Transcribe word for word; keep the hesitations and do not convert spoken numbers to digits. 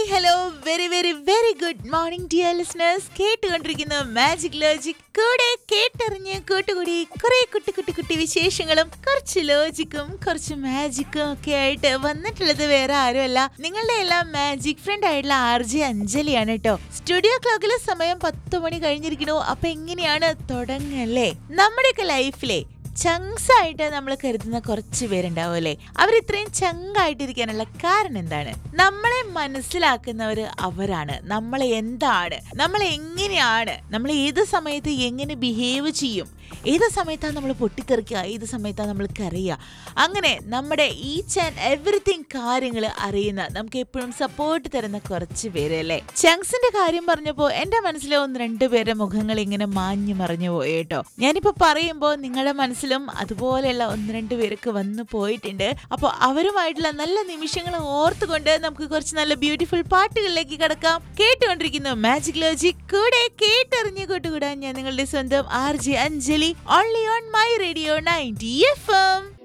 Hi hello very very very good morning dear listeners. കേട്ടുകൊണ്ടിരിക്കുന്ന magic logic. കൂടെ കേട്ടറിഞ്ഞ് കൂട്ടുകൂടി കുറെ കുട്ടി കുട്ടി കുട്ടി വിശേഷങ്ങളും കുറച്ച് ലോജിക്കും കുറച്ച് മാജിക്കും ഒക്കെ ആയിട്ട് വന്നിട്ടുള്ളത് വേറെ ആരുമല്ല, നിങ്ങളുടെ എല്ലാം മാജിക് ഫ്രണ്ട് ആയിട്ടുള്ള ആർ ജെ അഞ്ജലിയാണ് കേട്ടോ. സ്റ്റുഡിയോ ക്ലോക്കിലെ സമയം പത്ത് മണി കഴിഞ്ഞിരിക്കണു. അപ്പൊ എങ്ങനെയാണ് തുടങ്ങല്ലേ? നമ്മുടെയൊക്കെ ലൈഫിലെ ചങ്സ് ആയിട്ട് നമ്മൾ കരുതുന്ന കുറച്ച് പേരുണ്ടാവും അല്ലേ? അവർ ഇത്രയും ചങ്കായിട്ടിരിക്കാനുള്ള കാരണം എന്താണ്? നമ്മളെ മനസ്സിലാക്കുന്നവര് അവരാണ്. നമ്മളെ എന്താണ്, നമ്മൾ എങ്ങനെയാണ്, നമ്മൾ ഏത് സമയത്ത് എങ്ങനെ ബിഹേവ് ചെയ്യും, ഏത് സമയത്താണ് നമ്മൾ പൊട്ടിത്തെറിക്കുക, ഏത് സമയത്താണ് നമ്മൾ കരയുക, അങ്ങനെ നമ്മുടെ ഈച്ച് ആൻഡ് എവറിത്തിങ് കാര്യങ്ങൾ അറിയുന്ന, നമുക്ക് എപ്പോഴും സപ്പോർട്ട് തരുന്ന കുറച്ച് പേര് അല്ലേ? ചങ്സിന്റെ കാര്യം പറഞ്ഞപ്പോ എന്റെ മനസ്സിലെ ഒന്ന് രണ്ട് പേരുടെ മുഖങ്ങൾ ഇങ്ങനെ മാഞ്ഞു മറിഞ്ഞു പോയി കേട്ടോ. ഞാനിപ്പോ പറയുമ്പോ നിങ്ങളുടെ മനസ്സിലും അതുപോലെയുള്ള ഒന്ന് രണ്ട് പേരൊക്കെ വന്നു പോയിട്ടുണ്ട്. അപ്പോൾ അവരുമായിട്ടുള്ള നല്ല നിമിഷങ്ങൾ ഓർത്തുകൊണ്ട് നമുക്ക് കുറച്ച് നല്ല ബ്യൂട്ടിഫുൾ പാട്ടുകളിലേക്ക് കടക്കാം. കേട്ടുകൊണ്ടിരിക്കുന്നു മാജിക് ലോജിക്. കൂടെ കേട്ടറിഞ്ഞു കൂട്ടുകൂടാൻ ഞാൻ നിങ്ങളുടെ സ്വന്തം R J Anjali. Only on my radio ninety F M.